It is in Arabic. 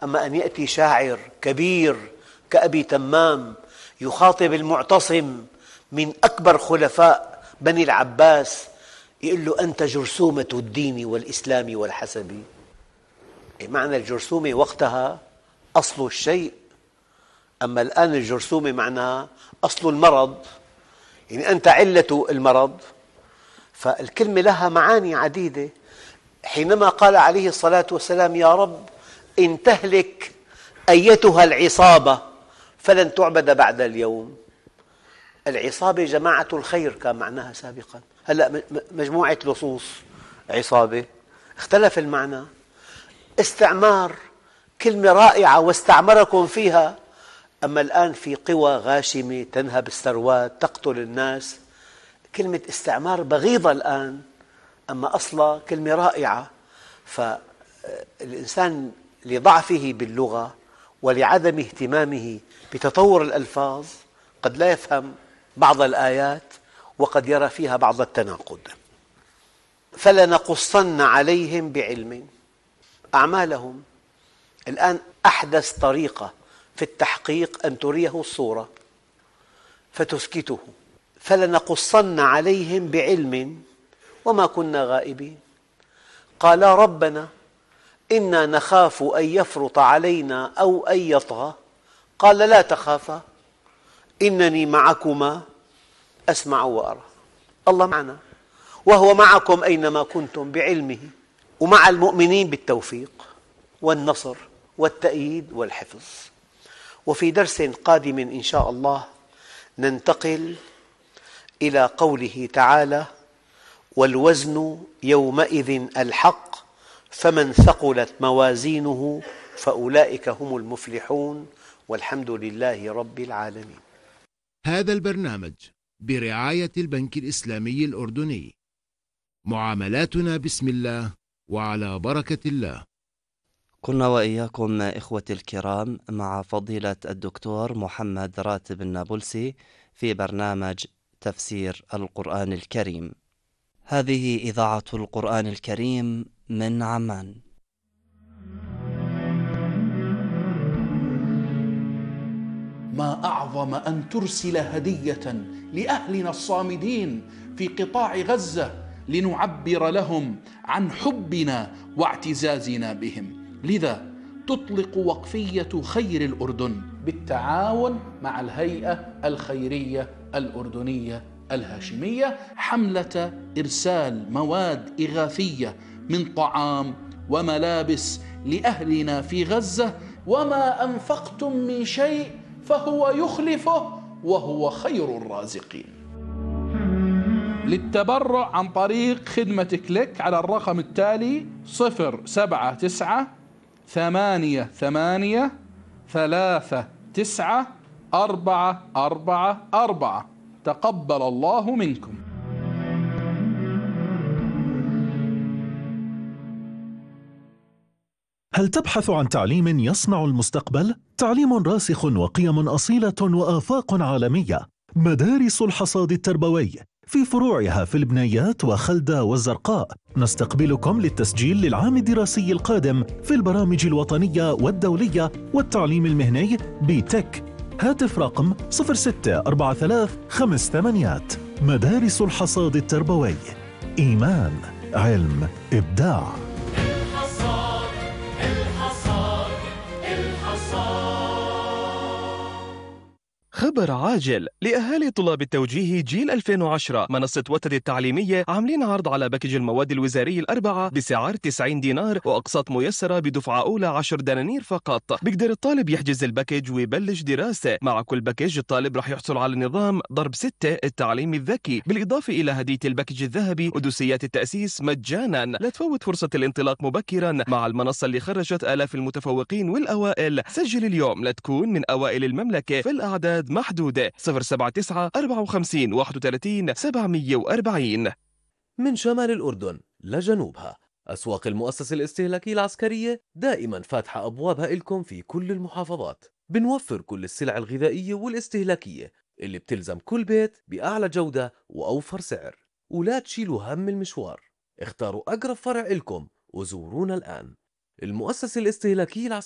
أما أن يأتي شاعر كبير كأبي تمام يخاطب المعتصم من أكبر خلفاء بني العباس، يقول له: أنت جرثومة الدين والإسلام والحسب. معنى الجرثومة وقتها أصل الشيء، أما الآن الجرثومة معناها أصل المرض، يعني أنت علة المرض. فالكلمة لها معاني عديدة. حينما قال عليه الصلاة والسلام: يا رب إن تهلك أيتها العصابة فلن تعبد بعد اليوم. العصابة جماعة الخير كان معناها سابقا، هلأ مجموعة لصوص عصابة، اختلف المعنى. استعمار كلمة رائعة واستعمركم فيها، أما الآن في قوى غاشمة تنهب الثروات تقتل الناس. كلمة استعمار بغيضة الآن، أما أصلها كلمة رائعة. فالإنسان لضعفه باللغة ولعدم اهتمامه بتطور الألفاظ قد لا يفهم بعض الآيات وقد يرى فيها بعض التناقض. فلنقصن عليهم بعلم أعمالهم. الآن أحدث طريقة في التحقيق أن تريه الصورة فتسكته. فلنقصن عليهم بعلم وما كنا غائبين. قالا ربنا إنا نخاف أن يفرط علينا أو أن يطغى. قال لا تخافا إنني معكما أسمع وأرى. الله معنا وهو معكم أينما كنتم بعلمه، ومع المؤمنين بالتوفيق والنصر والتأييد والحفظ. وفي درس قادم إن شاء الله ننتقل إلى قوله تعالى: والوزن يومئذ الحق فمن ثقلت موازينه فأولئك هم المفلحون والحمد لله رب العالمين. هذا البرنامج برعاية البنك الإسلامي الأردني. معاملاتنا بسم الله وعلى بركة الله. كنا وإياكم إخوتي الكرام مع فضيلة الدكتور محمد راتب النابلسي في برنامج تفسير القرآن الكريم. هذه إذاعة القرآن الكريم من عمان. ما أعظم أن ترسل هدية لأهلنا الصامدين في قطاع غزة لنعبر لهم عن حبنا واعتزازنا بهم. لذا تطلق وقفية خير الأردن بالتعاون مع الهيئة الخيرية الأردنية الهاشمية حملة إرسال مواد إغاثية من طعام وملابس لأهلنا في غزة. وما أنفقتم من شيء فهو يخلفه وهو خير الرازقين. للتبرع عن طريق خدمة كليك على الرقم التالي: 07938394444. تقبل الله منكم. هل تبحث عن تعليم يصنع المستقبل؟ تعليم راسخ وقيم أصيلة وآفاق عالمية. مدارس الحصاد التربوي في فروعها في البنيات وخلدة والزرقاء. نستقبلكم للتسجيل للعام الدراسي القادم في البرامج الوطنية والدولية والتعليم المهني بتك. هاتف رقم 064358. مدارس الحصاد التربوي. إيمان، علم، إبداع. خبر عاجل لأهالي طلاب التوجيه جيل 2010. منصة وتد التعليمية عاملين عرض على باكج المواد الوزاري الأربعة بسعر 90 دينار وأقساط ميسرة بدفعة أولى 10 دنانير فقط. بيقدر الطالب يحجز الباكج ويبلش دراسة. مع كل باكج الطالب رح يحصل على نظام ضرب 6 التعليم الذكي، بالإضافة إلى هدية الباكج الذهبي ودوسيات التأسيس مجانا. لا تفوت فرصة الانطلاق مبكرا مع المنصة اللي خرجت آلاف المتفوقين والأوائل. سجل اليوم لتكون من أوائل المملكة. في الأعداد محدودة. 079 54 31 740. من شمال الأردن لجنوبها، أسواق المؤسسة الاستهلاكية العسكرية دائما فاتحة أبوابها إلكم في كل المحافظات. بنوفر كل السلع الغذائية والاستهلاكية اللي بتلزم كل بيت بأعلى جودة وأوفر سعر. ولا تشيلوا هم المشوار، اختاروا أقرب فرع إلكم وزورونا الآن. المؤسسة الاستهلاكية العسكرية